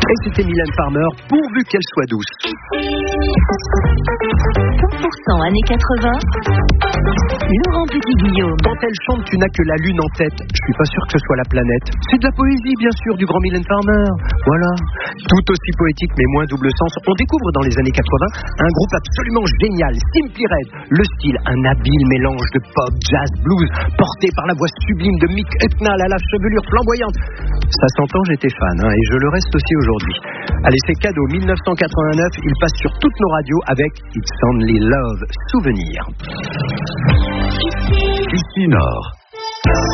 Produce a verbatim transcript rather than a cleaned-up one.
Et c'était Mylène Farmer, pourvu qu'elle soit douce. cent pour cent années quatre-vingts, Laurent Petit-Guillaume. Quand elle chante Tu n'as que la lune en tête, je suis pas sûr que ce soit la planète. C'est de la poésie, bien sûr, du grand Mylène Farmer. Voilà. Tout aussi poétique, mais moins double sens. On découvre dans les années quatre-vingts un groupe absolument génial, Simply Red. Le style, un habile mélange de pop, jazz, blues, porté par la voix sublime de Mick Hucknall à la chevelure flamboyante. Ça s'entend, j'étais fan, hein, et je le reste aussi aujourd'hui. Allez, c'est cadeau, dix-neuf cent quatre-vingt-neuf, il passe sur toutes nos radios avec It's Only Love, Souvenir. Ici Nord.